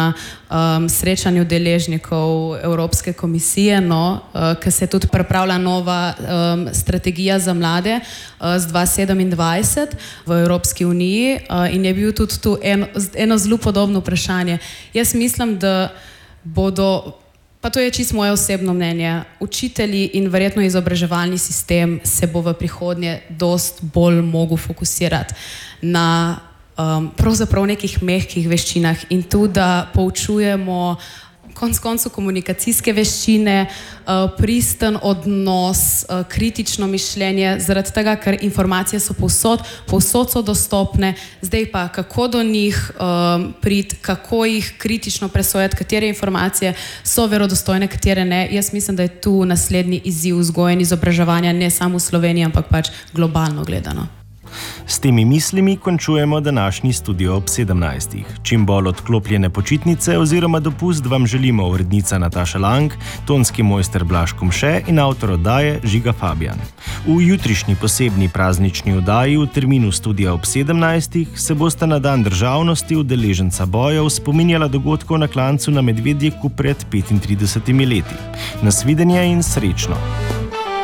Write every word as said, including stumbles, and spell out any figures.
na um, srečanju deležnikov Evropske komisije, no, uh, ker se tudi pripravlja nova um, strategija za mlade uh, z dva tisoč sedemindvajset v Evropski uniji uh, in je bil tudi tu eno, eno zelo podobno vprašanje. Jaz mislim, da bodo, pa to je čisto moje osebno mnenje, učitelji in verjetno izobraževalni sistem se bo v prihodnje dost bolj mogel fokusirati na um, pravzaprav nekih mehkih veščinah in tudi, da poučujemo konec koncev komunikacijske veščine, uh, pristen odnos, uh, kritično mišljenje, zaradi tega, ker informacije so povsod, povsod so dostopne, zdaj pa kako do njih um, priti, kako jih kritično presojati, katere informacije so verodostojne, katere ne. Jaz mislim, da je tu naslednji izziv vzgoje in izobraževanja ne samo v Sloveniji, ampak pač globalno gledano. S temi mislimi končujemo današnji Studio ob sedemnajstih. Čim bolj odklopljene počitnice oziroma dopust vam želimo urednica Nataša Lang, tonski mojster Blaž Komše in avtor oddaje Žiga Fabijan. V jutrišnji posebni praznični oddaji v terminu Studia ob sedemnajstih se bosta na dan državnosti udeleženca bojev spominjala dogodkov na klancu na Medvedjeku pred petintridesetimi leti. Nasvidenje in srečno!